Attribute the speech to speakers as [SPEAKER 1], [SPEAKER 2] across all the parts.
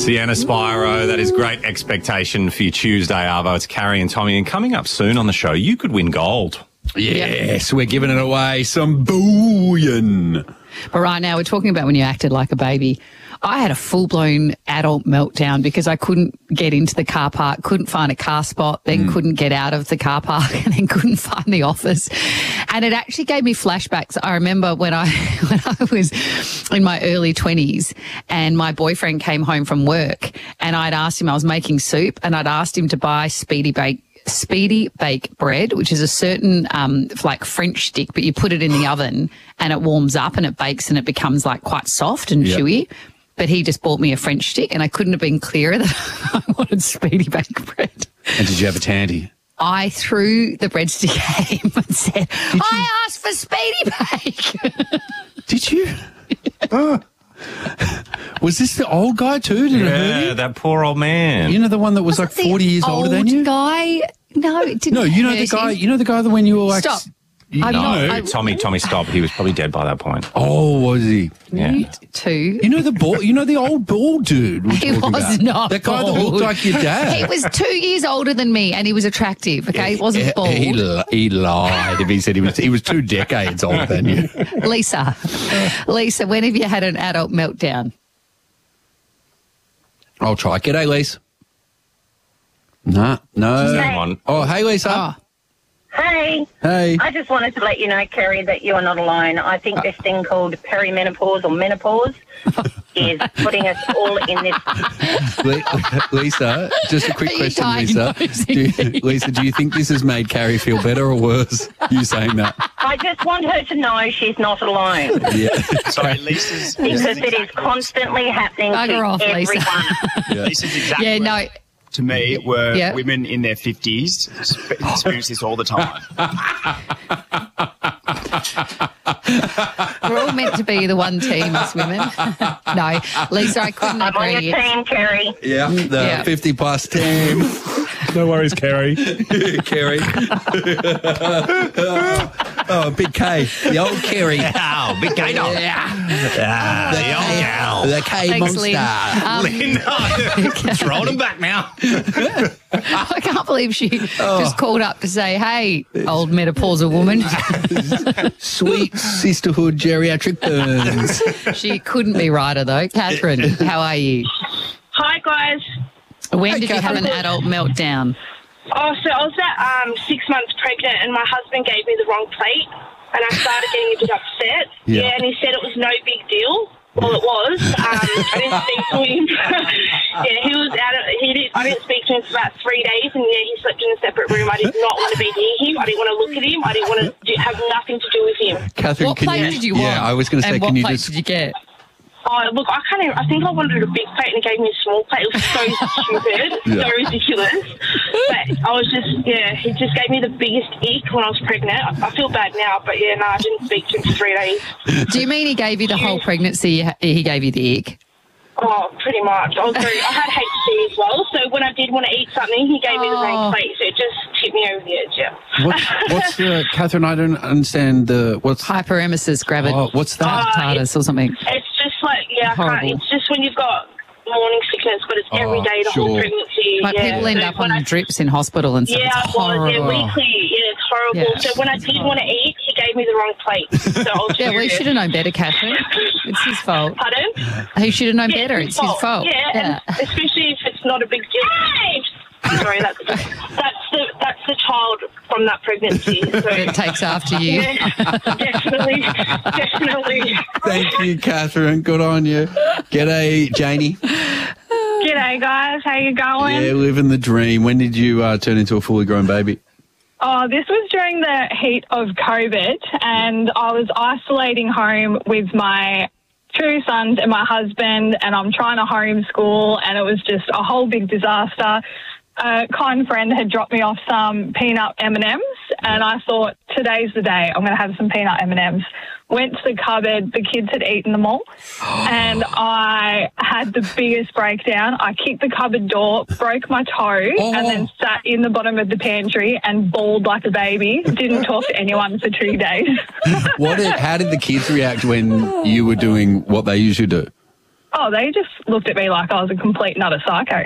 [SPEAKER 1] Sienna Spiro, that is great expectation for your Tuesday, Arvo. It's Carrie and Tommy. And coming up soon on the show, you could win gold.
[SPEAKER 2] Yes, we're giving it away. Some bullion.
[SPEAKER 3] But right now, we're talking about when you acted like a baby. I had a full-blown adult meltdown because I couldn't get into the car park, couldn't find a car spot, then couldn't get out of the car park, and then couldn't find the office. And it actually gave me flashbacks. I remember when I was in my early 20s and my boyfriend came home from work and I'd asked him, I was making soup, and I'd asked him to buy Speedy Bake bread, which is a certain like French stick, but you put it in the oven and it warms up and it bakes and it becomes like quite soft and chewy. But he just bought me a French stick, and I couldn't have been clearer that I wanted Speedy Bake bread.
[SPEAKER 2] And did you have a tandy?
[SPEAKER 3] I threw the breadstick at him and said, I asked for Speedy Bake.
[SPEAKER 2] Did you? Was this the old guy too? Did it hurt him?
[SPEAKER 1] That poor old man.
[SPEAKER 2] You know the one that was like 40 years older than you?
[SPEAKER 3] Guy? No, it didn't.
[SPEAKER 2] No, you know the
[SPEAKER 3] hurt
[SPEAKER 2] guy.
[SPEAKER 3] him.
[SPEAKER 2] You know the guy that when you were like.
[SPEAKER 3] Stop.
[SPEAKER 1] Tommy, stop. He was probably dead by that point.
[SPEAKER 2] Oh, was he?
[SPEAKER 1] Yeah.
[SPEAKER 3] Two.
[SPEAKER 2] You know the old bald dude. We're
[SPEAKER 3] He
[SPEAKER 2] talking
[SPEAKER 3] was
[SPEAKER 2] about?
[SPEAKER 3] not
[SPEAKER 2] that guy that
[SPEAKER 3] bald.
[SPEAKER 2] looked like your dad.
[SPEAKER 3] He was 2 years older than me, and he was attractive. Okay, he wasn't bald.
[SPEAKER 2] He lied if he said he was 2 decades older than you.
[SPEAKER 3] Lisa, when have you had an adult meltdown?
[SPEAKER 2] I'll try. G'day, Lisa. No.
[SPEAKER 1] Hey.
[SPEAKER 2] Oh, hey, Lisa.
[SPEAKER 4] Hey.
[SPEAKER 2] Hey.
[SPEAKER 4] I just wanted to let you know, Kerry, that you are not alone. I think this thing called perimenopause or menopause is putting us all in this.
[SPEAKER 2] Lisa, just a quick
[SPEAKER 3] Are you
[SPEAKER 2] question, Lisa. Lisa, do you think this has made Carrie feel better or worse, you saying that?
[SPEAKER 4] I just want her to know she's not alone.
[SPEAKER 2] Yeah.
[SPEAKER 5] Sorry, Lisa's...
[SPEAKER 4] Because it is constantly happening
[SPEAKER 3] Bugger
[SPEAKER 4] to
[SPEAKER 3] off, Lisa.
[SPEAKER 4] everyone.
[SPEAKER 5] Lisa's exactly...
[SPEAKER 3] Yeah, no.
[SPEAKER 5] To me, were women in their 50s experience this all the time.
[SPEAKER 3] We're all meant to be the one team as women. No, Lisa, I couldn't
[SPEAKER 4] I'm on
[SPEAKER 3] agree.
[SPEAKER 4] your team, Kerry.
[SPEAKER 2] Yeah, the 50-plus team.
[SPEAKER 6] No worries, Kerry.
[SPEAKER 2] Kerry. Oh, Big K. The old Kerry.
[SPEAKER 1] Oh, Big K dog.
[SPEAKER 2] The K
[SPEAKER 3] Thanks,
[SPEAKER 2] monster.
[SPEAKER 3] Lynn.
[SPEAKER 1] Throwing him back now.
[SPEAKER 3] I can't believe she just called up to say, hey, old menopausal woman.
[SPEAKER 2] Sweet sisterhood geriatric burns.
[SPEAKER 3] She couldn't be righter, though. Catherine, how are you?
[SPEAKER 7] Hi, guys.
[SPEAKER 3] When did you have an adult meltdown?
[SPEAKER 7] Oh, so I was about 6 months pregnant, and my husband gave me the wrong plate, and I started getting a bit upset.
[SPEAKER 2] Yeah.
[SPEAKER 7] And he said it was no big deal. Well, it was. I didn't speak to him. He was out of... I didn't speak to him for about 3 days, and he slept in a separate room. I did not want to be near him. I didn't want to look at him. I didn't want to have nothing to do with him.
[SPEAKER 2] Catherine,
[SPEAKER 3] What plate did you want?
[SPEAKER 2] Yeah, I was going to say,
[SPEAKER 3] and
[SPEAKER 2] can you
[SPEAKER 3] what plate
[SPEAKER 2] just...
[SPEAKER 3] did you get?
[SPEAKER 7] Oh, look, I think I wanted a big plate, and he gave me a small plate. It was so stupid, so ridiculous. But I was just, he just gave me the biggest ick when I was pregnant. I feel bad now, but I didn't speak to him for 3 days.
[SPEAKER 3] Do you mean he gave you the whole pregnancy, he gave you the ick?
[SPEAKER 7] Oh, pretty much. I had HC as well, so when I did want to eat something, he gave me the wrong plate, so it just tipped me over the edge,
[SPEAKER 2] What's the... Catherine, I don't understand what's...
[SPEAKER 3] Hyperemesis gravidalis.
[SPEAKER 2] What's that?
[SPEAKER 3] Or something.
[SPEAKER 7] It's just like, I can't. It's just when you've got morning sickness, but it's every day the whole pregnancy.
[SPEAKER 3] Like people end up on drips in hospital and stuff.
[SPEAKER 7] Yeah,
[SPEAKER 3] it's horrible.
[SPEAKER 7] weekly. Yeah, it's horrible.
[SPEAKER 3] Yeah.
[SPEAKER 7] So when I did want to eat, he gave me the wrong plate. So I was
[SPEAKER 3] we should have known better, Catherine. It's his fault.
[SPEAKER 7] Pardon?
[SPEAKER 3] He should have known better. It's his fault.
[SPEAKER 7] Yeah. And especially if it's not a big deal. Hey! Sorry, that's the child from that pregnancy. So.
[SPEAKER 3] It takes after you.
[SPEAKER 7] Yeah, definitely.
[SPEAKER 2] Thank you, Catherine. Good on you. G'day, Janie.
[SPEAKER 7] G'day, guys. How you going?
[SPEAKER 2] Yeah, living the dream. When did you turn into a fully grown baby?
[SPEAKER 7] Oh, this was during the heat of COVID, and I was isolating home with my 2 sons and my husband, and I'm trying to homeschool, and it was just a whole big disaster. A kind friend had dropped me off some peanut M&Ms, and I thought, today's the day. I'm going to have some peanut M&Ms. Went to the cupboard. The kids had eaten them all, and I had the biggest breakdown. I kicked the cupboard door, broke my toe, and then sat in the bottom of the pantry and bawled like a baby. Didn't talk to anyone for 2 days.
[SPEAKER 2] How did the kids react when you were doing what they usually do?
[SPEAKER 7] Oh, they just looked at me like I was a complete and utter psycho.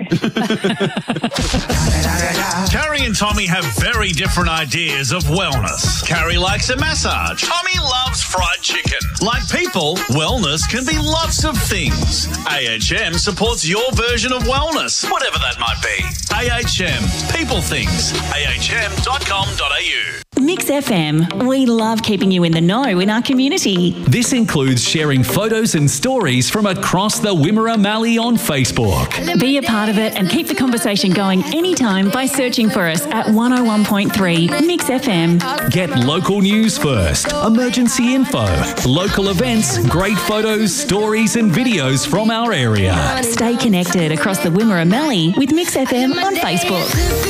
[SPEAKER 8] Carrie and Tommy have very different ideas of wellness. Carrie likes a massage. Tommy loves fried chicken. Like people, wellness can be lots of things. AHM supports your version of wellness, whatever that might be. AHM, people things. ahm.com.au.
[SPEAKER 9] Mix FM, we love keeping you in the know in our community.
[SPEAKER 10] This includes sharing photos and stories from across the Wimmera Mallee on Facebook.
[SPEAKER 9] Be a part of it and keep the conversation going anytime by searching for us at 101.3 Mix FM.
[SPEAKER 10] Get local news first, emergency info, local events, great photos, stories and videos from our area.
[SPEAKER 9] Stay connected across the Wimmera Mallee with Mix FM on Facebook.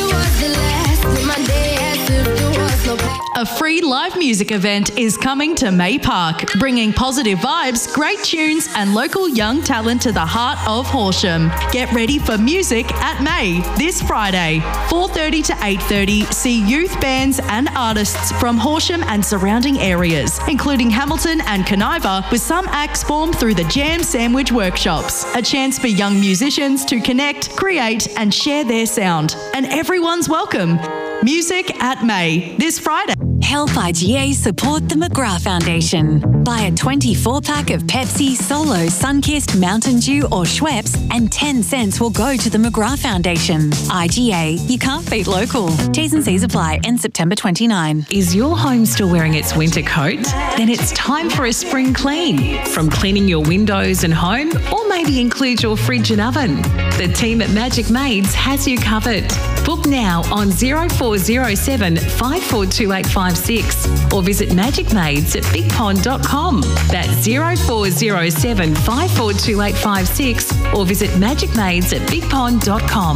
[SPEAKER 11] A free live music event is coming to May Park, bringing positive vibes, great tunes and local young talent to the heart of Horsham. Get ready for music at May this Friday, 4:30 to 8:30. See youth bands and artists from Horsham and surrounding areas, including Hamilton and Coniva, with some acts formed through the Jam Sandwich workshops. A chance for young musicians to connect, create and share their sound. And everyone's welcome. Music at May this Friday.
[SPEAKER 12] Help IGA support the McGrath Foundation. Buy a 24-pack of Pepsi, Solo, Sunkist, Mountain Dew or Schweppes and 10 cents will go to the McGrath Foundation. IGA, you can't beat local. T's and C's apply. End September 29.
[SPEAKER 13] Is your home still wearing its winter coat? Then it's time for a spring clean. From cleaning your windows and home, or maybe include your fridge and oven. The team at Magic Maids has you covered. Book now on 0407 542856 or visit Magic Maids at bigpond.com. That's 0407 542856 or visit Magic Maids at bigpond.com.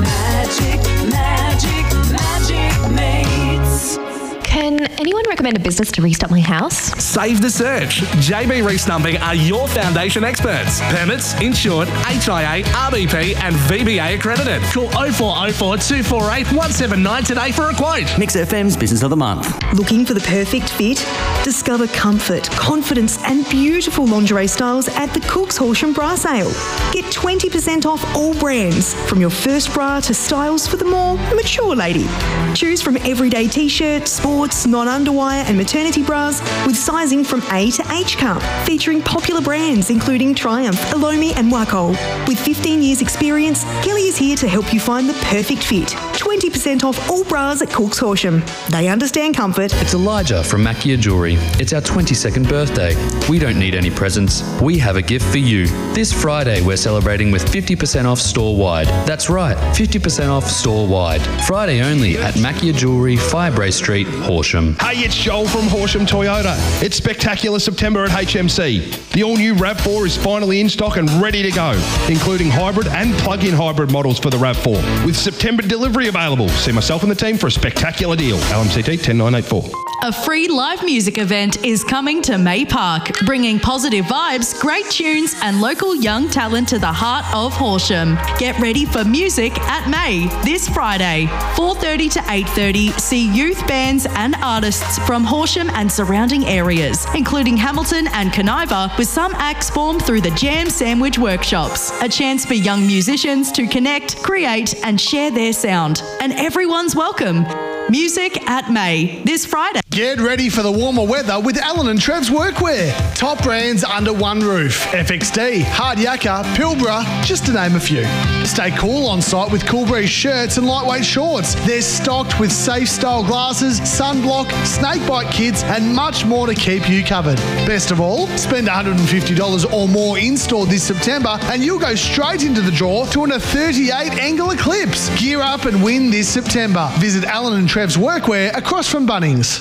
[SPEAKER 14] Magic Maids. Can anyone recommend a business to restock my house?
[SPEAKER 15] Save the search. JB Restumping are your foundation experts. Permits, insured, HIA, RBP and VBA accredited. Call 0404 248 179 today for a quote.
[SPEAKER 16] Mix FM's Business of the Month.
[SPEAKER 17] Looking for the perfect fit? Discover comfort, confidence and beautiful lingerie styles at the Cook's Horsham Bra Sale. Get 20% off all brands, from your first bra to styles for the more mature lady. Choose from everyday t-shirts, sports, non-underwire and maternity bras with sizing from A to H cup, featuring popular brands including Triumph, Elomi and Wacoal. With 15 years experience, Kelly is here to help you find the perfect fit. 20% off all bras at Cook's Horsham. They understand comfort.
[SPEAKER 18] It's Elijah from Macchia Jewellery. It's our 22nd birthday. We don't need any presents. We have a gift for you. This Friday we're celebrating with 50% off store-wide. That's right, 50% off store-wide. Friday only at Macchia Jewellery, Firebrae Street, Horsham.
[SPEAKER 19] Hey, it's Joel from Horsham Toyota. It's spectacular September at HMC. The all-new RAV4 is finally in stock and ready to go, including hybrid and plug-in hybrid models for the RAV4. With September delivery available. See myself and the team for a spectacular deal. LMCT 10984.
[SPEAKER 11] A free live music event is coming to May Park, bringing positive vibes, great tunes and local young talent to the heart of Horsham. Get ready for music at May this Friday, 4:30 to 8:30. See youth bands and artists from Horsham and surrounding areas, including Hamilton and Coniva, with some acts formed through the Jam Sandwich workshops. A chance for young musicians to connect, create and share their sound. And everyone's welcome. Music at May this Friday.
[SPEAKER 20] Get ready for the warmer weather with Alan and Trev's Workwear. Top brands under one roof. FXD, Hard Yakka, Pilbara, just to name a few. Stay cool on site with Cool Breeze shirts and lightweight shorts. They're stocked with safe style glasses, sunblock, snakebite kits and much more to keep you covered. Best of all, spend $150 or more in store this September and you'll go straight into the draw to win a 38 Angle Eclipse. Gear up and win this September. Visit Alan and Trev's Workwear across from Bunnings.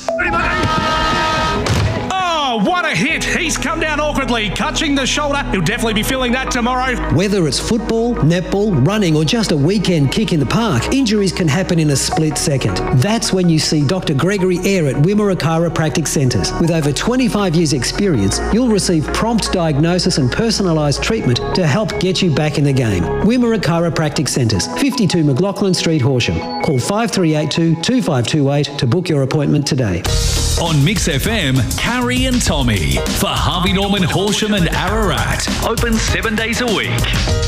[SPEAKER 15] Oh, what a hit. He's come down awkwardly, catching the shoulder. He'll definitely be feeling that tomorrow.
[SPEAKER 21] Whether it's football, netball, running or just a weekend kick in the park, injuries can happen in a split second. That's when you see Dr. Gregory Eyre at Wimmera Chiropractic Centres. With over 25 years experience, you'll receive prompt diagnosis and personalised treatment to help get you back in the game. Wimmera Chiropractic Centres, 52 McLaughlin Street, Horsham. Call 5382 2528 to book your appointment today.
[SPEAKER 10] On Mix FM, Carrie and Tommy. Tommy for Harvey Norman, Horsham and Ararat. Open 7 days a week.